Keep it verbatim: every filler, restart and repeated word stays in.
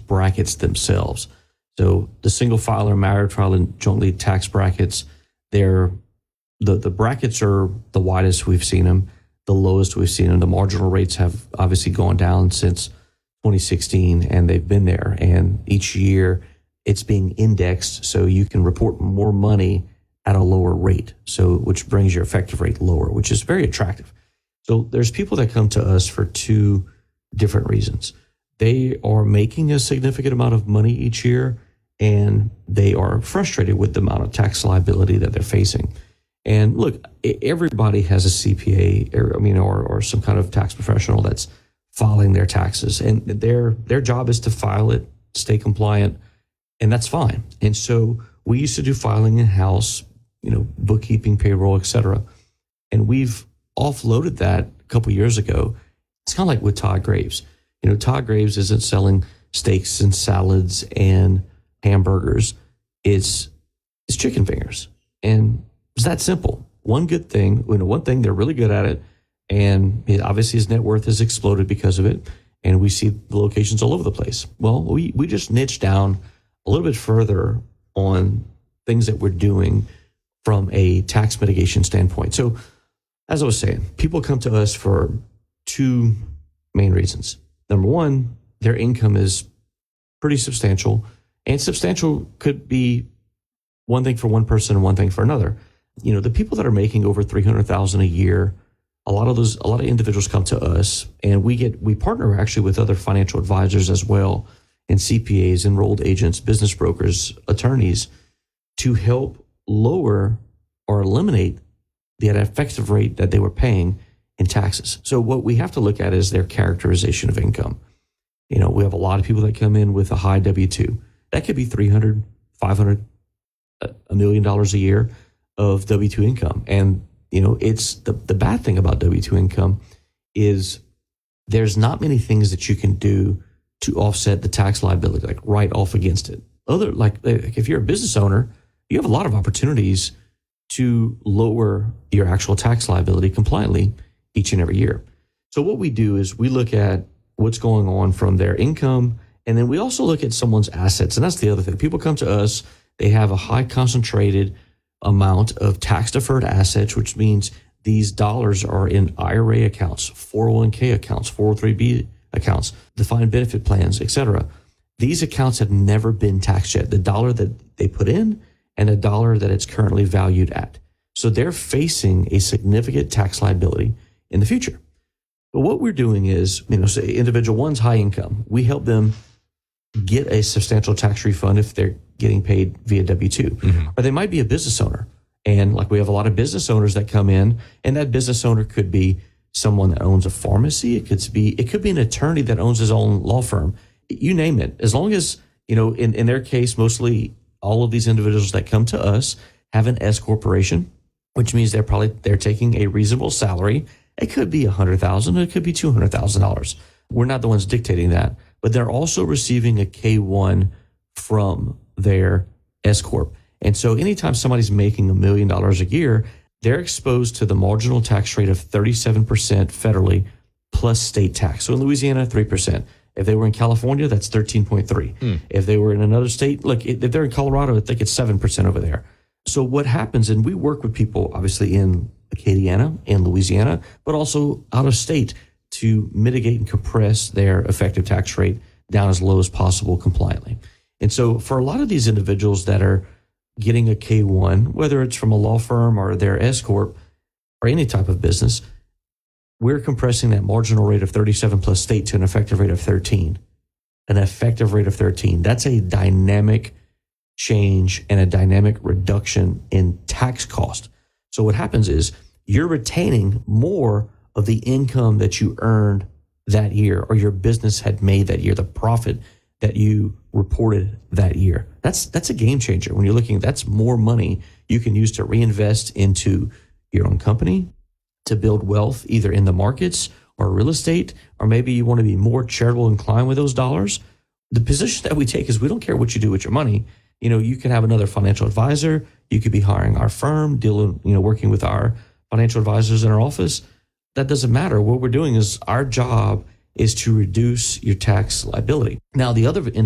brackets themselves. So the single filer, married filer, and jointly tax brackets, they're the, the brackets are the widest we've seen them, the lowest we've seen them. The marginal rates have obviously gone down since twenty sixteen, and they've been there. And each year it's being indexed so you can report more money at a lower rate, so which brings your effective rate lower, which is very attractive. So there's people that come to us for two different reasons. They are making a significant amount of money each year, and they are frustrated with the amount of tax liability that they're facing. And look, everybody has a C P A, or, I mean, or, or some kind of tax professional that's filing their taxes, and their their job is to file it, stay compliant, and that's fine. And so we used to do filing in-house, you know, bookkeeping, payroll, et cetera. And we've offloaded that a couple years ago. It's kind of like with Todd Graves. You know, Todd Graves isn't selling steaks and salads and hamburgers. It's it's chicken fingers. And it's that simple. One good thing, you know, one thing, they're really good at it. And it, obviously his net worth has exploded because of it. And we see the locations all over the place. Well, we, we just niched down a little bit further on things that we're doing from a tax mitigation standpoint. So as I was saying, people come to us for two main reasons. Number one, their income is pretty substantial, and substantial could be one thing for one person and one thing for another. You know, the people that are making over three hundred thousand dollars a year, a lot of those, a lot of individuals come to us, and we get, we partner actually with other financial advisors as well, and C P As, enrolled agents, business brokers, attorneys, to help lower or eliminate the effective rate that they were paying in taxes. So what we have to look at is their characterization of income. You know, we have a lot of people that come in with a high W two. That could be three hundred, five hundred, a million dollars a year of W two income. And, you know, it's the, the bad thing about W two income is there's not many things that you can do to offset the tax liability, like write off against it. Other, like if you're a business owner, you have a lot of opportunities to lower your actual tax liability compliantly each and every year. So what we do is we look at what's going on from their income, and then we also look at someone's assets. And that's the other thing. People come to us, they have a high concentrated amount of tax deferred assets, which means these dollars are in I R A accounts, four oh one k accounts, four oh three b accounts, defined benefit plans, et cetera. These accounts have never been taxed yet. The dollar that they put in and the dollar that it's currently valued at. So they're facing a significant tax liability in the future. But what we're doing is, you know, say individual one's high income. We help them get a substantial tax refund if they're getting paid via W two. Mm-hmm. Or they might be a business owner. And like we have a lot of business owners that come in, and that business owner could be someone that owns a pharmacy. It could be, it could be an attorney that owns his own law firm. You name it. As long as, you know, in, in their case, mostly all of these individuals that come to us have an S corporation, which means they're probably, they're taking a reasonable salary. It could be one hundred thousand dollars, it could be two hundred thousand dollars. We're not the ones dictating that, but they're also receiving a K one from their S corp. And so anytime somebody's making a million dollars a year, they're exposed to the marginal tax rate of thirty-seven percent federally plus state tax. So in Louisiana, three percent. If they were in California, that's thirteen point three. Mm. If they were in another state, look, if they're in Colorado, I think it's seven percent over there. So what happens, and we work with people obviously in Acadiana and Louisiana, but also out of state to mitigate and compress their effective tax rate down as low as possible compliantly. And so for a lot of these individuals that are getting a K one, whether it's from a law firm or their S corp or any type of business, we're compressing that marginal rate of thirty-seven plus state to an effective rate of thirteen. An effective rate of thirteen. That's a dynamic change and a dynamic reduction in tax cost. So what happens is you're retaining more of the income that you earned that year or your business had made that year, the profit that you reported that year. That's that's a game changer. When you're looking, that's more money you can use to reinvest into your own company, to build wealth either in the markets or real estate, or maybe you want to be more charitable inclined with those dollars. The position that we take is we don't care what you do with your money. You know, you can have another financial advisor. You could be hiring our firm, dealing, you know, working with our financial advisors in our office. That doesn't matter. What we're doing is our job is to reduce your tax liability. Now, the other